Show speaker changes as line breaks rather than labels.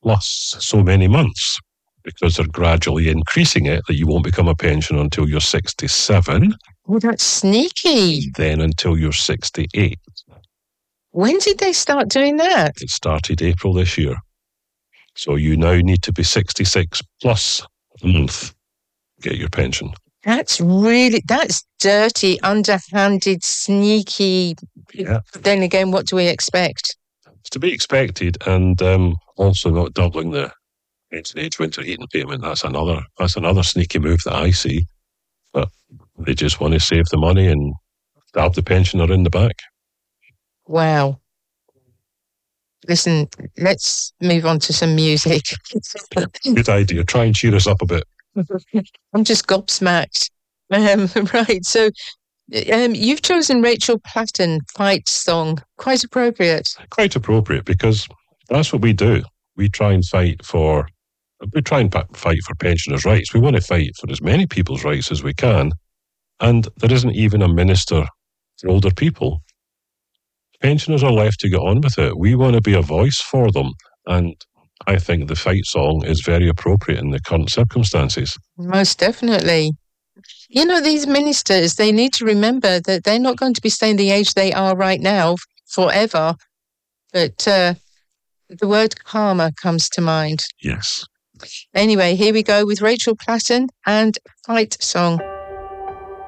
plus so many months, because they're gradually increasing it, that you won't become a pensioner until you're 67.
Oh, that's sneaky.
Then until you're 68.
When did they start doing that?
It started April this year. So you now need to be 66 plus a month to get your pension.
That's dirty, underhanded, sneaky.
Yeah.
Then again, what do we expect?
It's to be expected, and also not doubling the pension age winter heating payment. That's another sneaky move that I see. But they just want to save the money and stab the pensioner in the back.
Wow. Listen, let's move on to some music.
Good idea. Try and cheer us up a bit.
I'm just gobsmacked. Right, so you've chosen Rachel Platten, Fight Song. Quite appropriate.
Quite appropriate, because that's what we do. We try and fight for pensioners' rights. We want to fight for as many people's rights as we can. And there isn't even a minister for older people. Pensioners are left to get on with it. We want to be a voice for them. And I think the Fight Song is very appropriate in the current circumstances.
Most definitely. You know, these ministers, they need to remember that they're not going to be staying the age they are right now forever. But the word karma comes to mind.
Yes.
Anyway, here we go with Rachel Platten and Fight Song.